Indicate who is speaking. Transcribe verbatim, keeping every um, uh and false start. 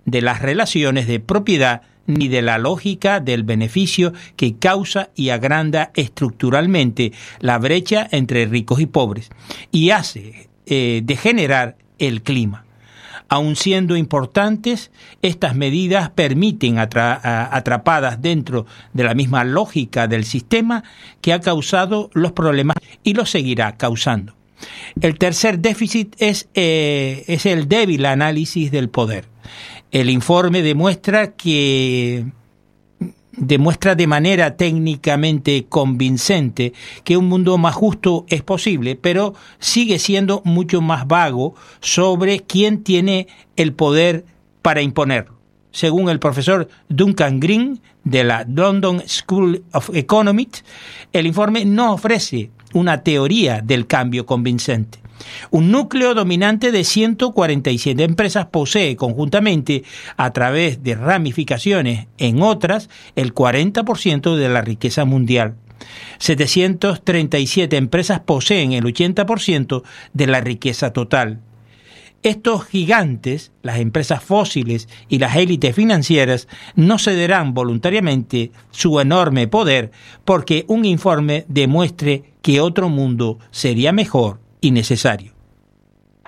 Speaker 1: de las relaciones de propiedad ni de la lógica del beneficio que causa y agranda estructuralmente la brecha entre ricos y pobres y hace eh, degenerar el clima. Aun siendo importantes, estas medidas permiten, atra- atrapadas dentro de la misma lógica del sistema que ha causado los problemas y los seguirá causando. El tercer déficit es, eh, es el débil análisis del poder. El informe demuestra que demuestra de manera técnicamente convincente que un mundo más justo es posible, pero sigue siendo mucho más vago sobre quién tiene el poder para imponerlo. Según el profesor Duncan Green de la London School of Economics, el informe no ofrece una teoría del cambio convincente. Un núcleo dominante de ciento cuarenta y siete empresas posee conjuntamente, a través de ramificaciones en otras, el cuarenta por ciento de la riqueza mundial. setecientas treinta y siete empresas poseen el ochenta por ciento de la riqueza total. Estos gigantes, las empresas fósiles y las élites financieras, no cederán voluntariamente su enorme poder porque un informe demuestre que otro mundo sería mejor y necesario.